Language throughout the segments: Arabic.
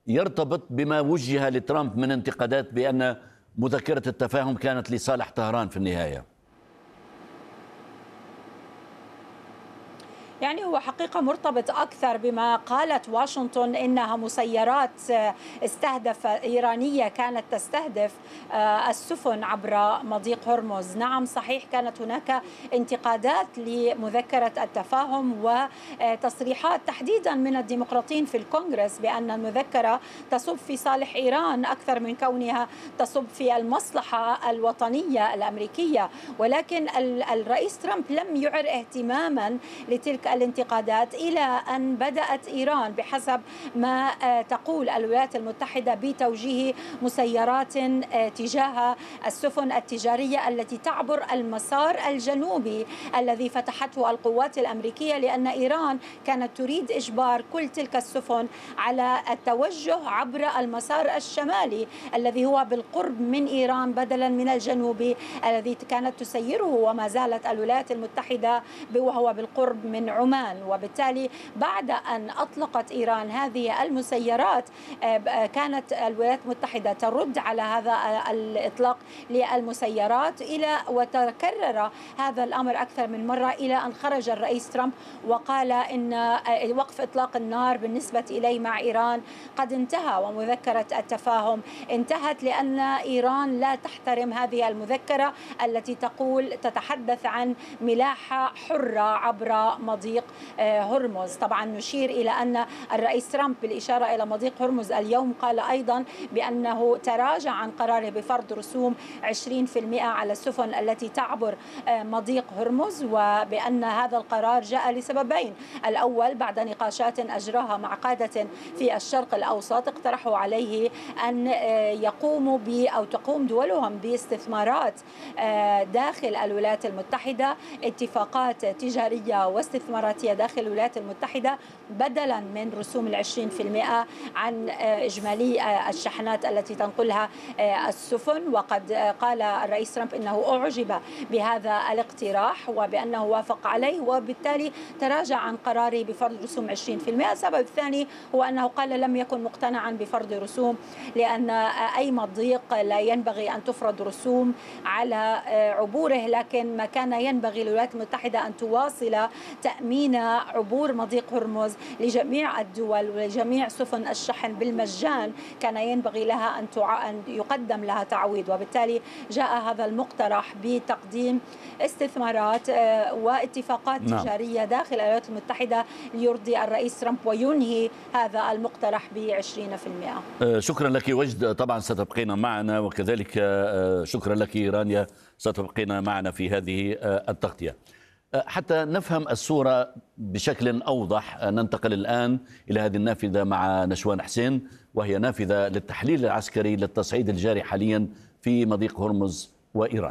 يرتبط بما وجه لترامب من انتقادات بأن مذكرة التفاهم كانت لصالح طهران في النهاية؟ يعني هو حقيقة مرتبط أكثر بما قالت واشنطن إنها مسيرات إيرانية كانت تستهدف السفن عبر مضيق هرمز. نعم صحيح كانت هناك انتقادات لمذكرة التفاهم وتصريحات تحديدا من الديمقراطيين في الكونغرس بأن المذكرة تصب في صالح إيران أكثر من كونها تصب في المصلحة الوطنية الأمريكية، ولكن الرئيس ترامب لم يعر اهتماما لتلك الانتقادات إلى أن بدأت إيران بحسب ما تقول الولايات المتحدة بتوجيه مسيرات تجاه السفن التجارية التي تعبر المسار الجنوبي الذي فتحته القوات الأمريكية، لأن إيران كانت تريد إجبار كل تلك السفن على التوجه عبر المسار الشمالي الذي هو بالقرب من إيران بدلا من الجنوبي الذي كانت تسيره وما زالت الولايات المتحدة وهو بالقرب من عمان. وبالتالي بعد أن أطلقت إيران هذه المسيرات كانت الولايات المتحدة ترد على هذا الإطلاق للمسيرات وتكرر هذا الأمر أكثر من مرة إلى أن خرج الرئيس ترامب وقال إن وقف إطلاق النار بالنسبة إليه مع إيران قد انتهى ومذكرة التفاهم انتهت، لأن إيران لا تحترم هذه المذكرة التي تتحدث عن ملاحة حرة عبر مضيق هرمز. طبعا نشير إلى أن الرئيس ترامب بالإشارة إلى مضيق هرمز اليوم قال أيضا بأنه تراجع عن قراره بفرض رسوم 20% على السفن التي تعبر مضيق هرمز، وبأن هذا القرار جاء لسببين: الأول بعد نقاشات أجراها مع قادة في الشرق الأوسط اقترحوا عليه أن يقوموا أو تقوم دولهم باستثمارات داخل الولايات المتحدة، اتفاقات تجارية واستثماراتية داخل الولايات المتحدة بدلا من رسوم 20% عن إجمالي الشحنات التي تنقلها السفن. وقد قال الرئيس ترامب إنه أعجب بهذا الاقتراح وبأنه وافق عليه، وبالتالي تراجع عن قراره بفرض رسوم 20%. السبب الثاني هو أنه قال لم يكن مقتنعا بفرض رسوم، لأن أي مضيق لا ينبغي أن تفرض رسوم على عبوره، لكن ما كان ينبغي للولايات المتحدة أن تواصل تأمين عبور مضيق هرمز لجميع الدول ولجميع سفن الشحن بالمجان، كان ينبغي لها أن يقدم لها تعويض. وبالتالي جاء هذا المقترح بتقديم استثمارات واتفاقات تجارية داخل الولايات المتحدة ليرضي الرئيس ترامب وينهي هذا المقترح ب20%. شكرا لك وجد، طبعا ستبقين معنا، وكذلك شكرا لك رانيا ستبقين معنا في هذه التغطية. حتى نفهم الصورة بشكل أوضح ننتقل الآن إلى هذه النافذة مع نشوان حسين، وهي نافذة للتحليل العسكري للتصعيد الجاري حاليا في مضيق هرمز وإيران.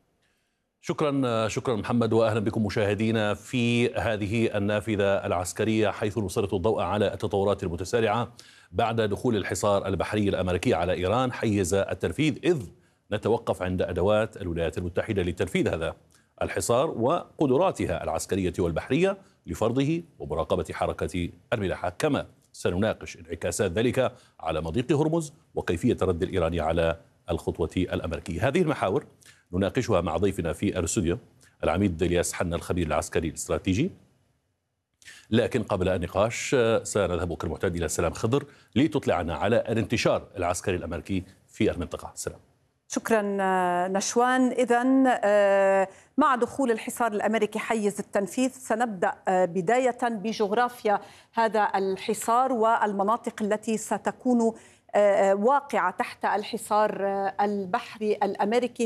شكرا محمد، وأهلا بكم مشاهدينا في هذه النافذة العسكرية، حيث نسلط الضوء على التطورات المتسارعة بعد دخول الحصار البحري الأمريكي على إيران حيز التنفيذ، إذ نتوقف عند أدوات الولايات المتحدة لتنفيذ هذا الحصار وقدراتها العسكرية والبحرية لفرضه ومراقبة حركة الملاحة، كما سنناقش انعكاسات ذلك على مضيق هرمز وكيفية الرد الإيراني على الخطوة الأمريكية. هذه المحاور نناقشها مع ضيفنا في الاستوديو العميد الياس حنا الخبير العسكري الاستراتيجي. لكن قبل النقاش سنذهب كالمعتاد إلى سلام خضر لتطلعنا على الانتشار العسكري الأمريكي في المنطقة. سلام. شكرا نشوان. إذن مع دخول الحصار الأمريكي حيز التنفيذ سنبدأ بداية بجغرافيا هذا الحصار والمناطق التي ستكون واقعة تحت الحصار البحري الأمريكي.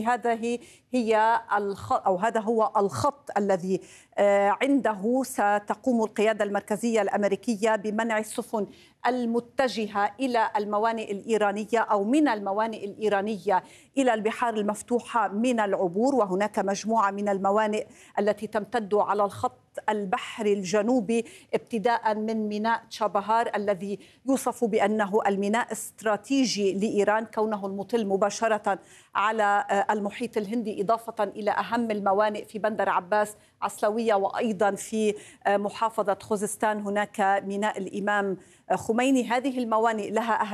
هذا هو الخط الذي عنده ستقوم القيادة المركزية الأمريكية بمنع السفن المتجهة إلى الموانئ الإيرانية أو من الموانئ الإيرانية إلى البحار المفتوحة من العبور، وهناك مجموعة من الموانئ التي تمتد على الخط البحري الجنوبي ابتداء من ميناء تشابهار الذي يوصف بأنه الميناء استراتيجي لإيران كونه المطل مباشرة على المحيط الهندي، إضافة إلى أهم الموانئ في بندر عباس عسلوية، وأيضا في محافظة خوزستان هناك ميناء الإمام خميني. هذه الموانئ لها